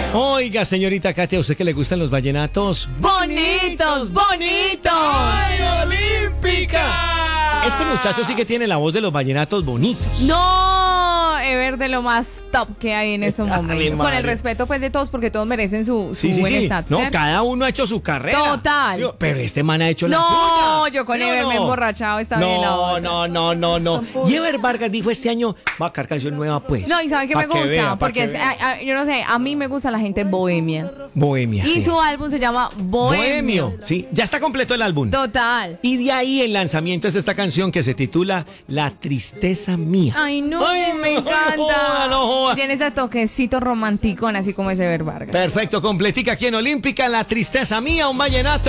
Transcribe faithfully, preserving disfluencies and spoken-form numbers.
Oiga, señorita Katia, ¿a usted que le gustan los vallenatos? ¡Bonitos, bonitos! ¡Ay, Olímpica! Este muchacho sí que tiene la voz de los vallenatos bonitos. No, Ever, de lo más top que hay en estos Ay, momentos. Con madre. el respeto pues de todos, porque todos merecen su, su Sí, sí, buen sí. estatus. No, ¿cierto? cada uno ha hecho su carrera. Total. Sí, pero este man ha hecho la No, suya. yo con ¿Sí o Ever no? me he emborrachado esta vez la No, otra. no, no, no, no. Y Ever Vargas dijo este año, va a sacar canción nueva, pues. No, y ¿saben qué Pa' me gusta? vea, pa' Porque que es- vea. a- a- yo no sé, a mí me gusta la gente bohemia. Bohemia, Y sí. su álbum se llama Bohemio. Sí, ya está completo el álbum. Total. Y de ahí el lanzamiento es esta canción que se titula La tristeza mía. Ay, no, Ay, me no, encanta. no joda, no joda. Tiene ese toquecito romanticón, así como ese Ever Vargas. Perfecto, completica aquí en Olímpica, La tristeza mía, un vallenato.